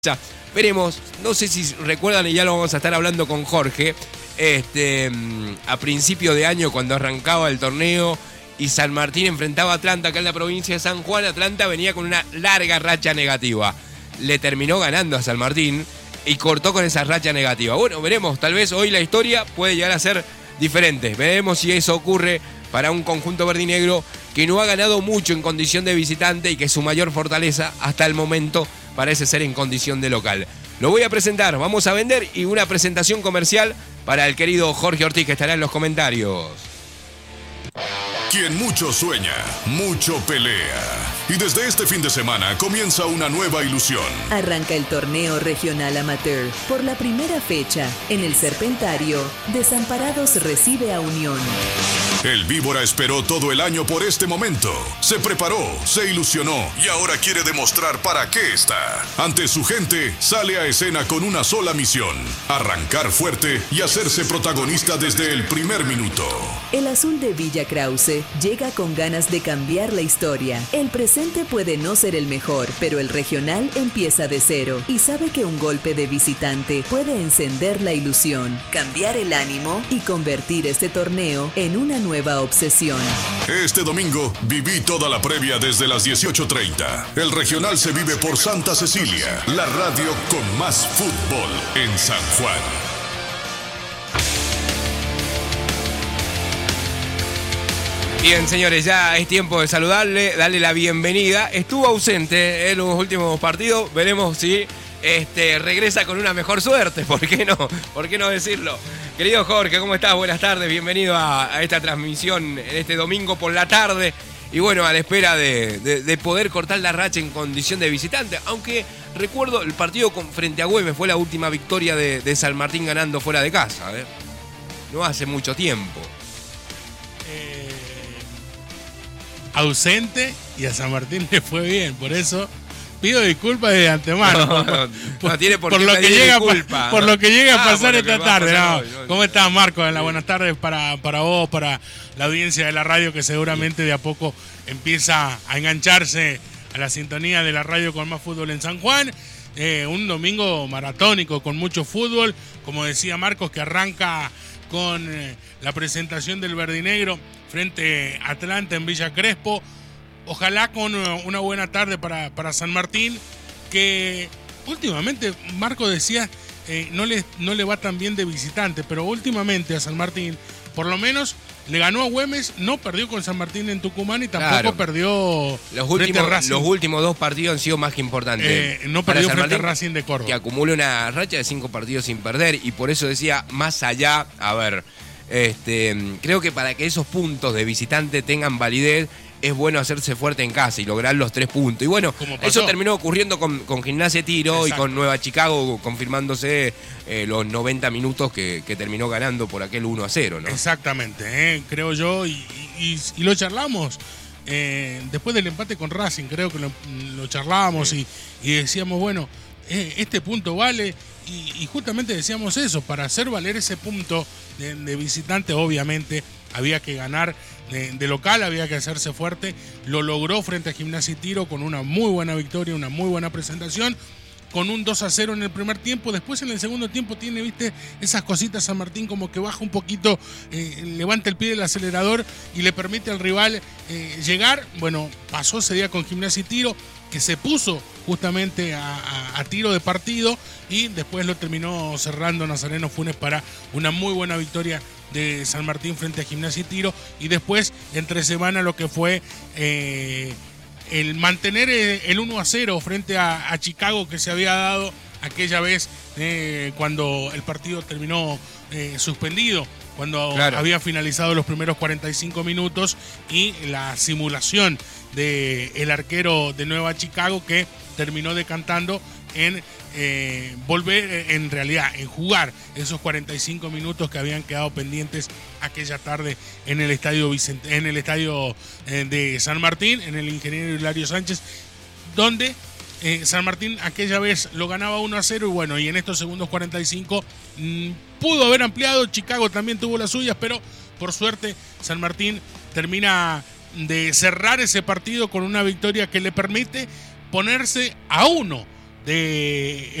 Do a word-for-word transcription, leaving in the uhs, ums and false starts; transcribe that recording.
Ya, veremos, no sé si recuerdan y ya lo vamos a estar hablando con Jorge, este, a principio de año cuando arrancaba el torneo y San Martín enfrentaba a Atlanta acá en la provincia de San Juan. Atlanta venía con una larga racha negativa, le terminó ganando a San Martín y cortó con esa racha negativa. Bueno, veremos, tal vez hoy la historia puede llegar a ser diferente, veremos si eso ocurre para un conjunto verdinegro que no ha ganado mucho en condición de visitante y que su mayor fortaleza hasta el momento parece ser en condición de local. Lo voy a presentar, vamos a vender y una presentación comercial para el querido Jorge Ortiz, que estará en los comentarios. Quien mucho sueña, mucho pelea. Y desde este fin de semana comienza una nueva ilusión. Arranca el torneo regional amateur. Por la primera fecha, en el Serpentario, Desamparados recibe a Unión. El Víbora esperó todo el año por este momento. Se preparó, se ilusionó y ahora quiere demostrar para qué está. Ante su gente, sale a escena con una sola misión: arrancar fuerte y hacerse protagonista desde el primer minuto. El azul de Villa Krause llega con ganas de cambiar la historia. El presente puede no ser el mejor, pero el regional empieza de cero y sabe que un golpe de visitante puede encender la ilusión, cambiar el ánimo y convertir este torneo en una nueva nueva obsesión. Este domingo viví toda la previa desde las dieciocho treinta. El regional se vive por Santa Cecilia, la radio con más fútbol en San Juan. Bien, señores, ya es tiempo de saludarle, darle la bienvenida. Estuvo ausente en los últimos partidos, veremos si este, regresa con una mejor suerte. ¿Por qué no? ¿Por qué no decirlo? Querido Jorge, ¿cómo estás? Buenas tardes, bienvenido a, a esta transmisión en este domingo por la tarde. Y bueno, a la espera de, de, de poder cortar la racha en condición de visitante. Aunque recuerdo el partido con, frente a Güemes fue la última victoria de, de San Martín ganando fuera de casa. ¿eh? No hace mucho tiempo. Eh, ausente y a San Martín le fue bien, por eso pido disculpas de antemano. No, no, por, no tiene por, por qué lo que llega disculpa, por ¿no? lo que llega ah, a pasar esta tarde. Pasar no. hoy, no, ¿Cómo estás, Marco? En la buenas tardes para, para vos, para la audiencia de la radio que seguramente de a poco empieza a engancharse a la sintonía de la radio con más fútbol en San Juan. Eh, un domingo maratónico con mucho fútbol, como decía Marcos, que arranca con eh, la presentación del verdinegro frente a Atlanta en Villa Crespo. Ojalá con una buena tarde para, para San Martín, que últimamente, Marco decía, eh, no, le, no le va tan bien de visitante, pero últimamente a San Martín, por lo menos, le ganó a Güemes, no perdió con San Martín en Tucumán y tampoco claro. perdió los frente últimos, a Racing. los últimos dos partidos han sido más que importantes. Eh, no perdió frente a Racing de Córdoba. Que acumula una racha de cinco partidos sin perder y por eso decía, más allá, a ver, este, creo que para que esos puntos de visitante tengan validez, es bueno hacerse fuerte en casa y lograr los tres puntos. Y bueno, eso terminó ocurriendo con, con Gimnasia Tiro. Exacto. Y con Nueva Chicago, confirmándose eh, los noventa minutos que, que terminó ganando por aquel uno a cero, ¿no? Exactamente, eh, creo yo, y, y, y lo charlamos eh, después del empate con Racing, creo que lo, lo charlábamos sí. y, y decíamos, bueno, eh, este punto vale, y, y justamente decíamos eso, para hacer valer ese punto de, de visitante, obviamente, había que ganar de, de local, había que hacerse fuerte. Lo logró frente a Gimnasia y Tiro con una muy buena victoria, una muy buena presentación, con un dos a cero en el primer tiempo. Después en el segundo tiempo tiene, viste, esas cositas San Martín, como que baja un poquito, eh, levanta el pie del acelerador y le permite al rival eh, llegar. Bueno, pasó ese día con Gimnasia y Tiro, que se puso justamente a, a, a tiro de partido, y después lo terminó cerrando Nazareno Funes para una muy buena victoria de San Martín frente a Gimnasia y Tiro. Y después, entre semana, lo que fue eh, el mantener el uno a cero frente a, a Chicago, que se había dado aquella vez eh, cuando el partido terminó eh, suspendido, cuando claro. había finalizado los primeros cuarenta y cinco minutos, y la simulación del arquero de Nueva Chicago, que terminó decantando en eh, volver, en realidad, en jugar esos cuarenta y cinco minutos que habían quedado pendientes aquella tarde en el estadio Vicente, en el estadio eh, de San Martín, en el Ingeniero Hilario Sánchez, donde eh, San Martín aquella vez lo ganaba uno a cero, y bueno, y en estos segundos cuarenta y cinco mmm, pudo haber ampliado. Chicago también tuvo las suyas, pero por suerte San Martín termina de cerrar ese partido con una victoria que le permite ponerse a uno de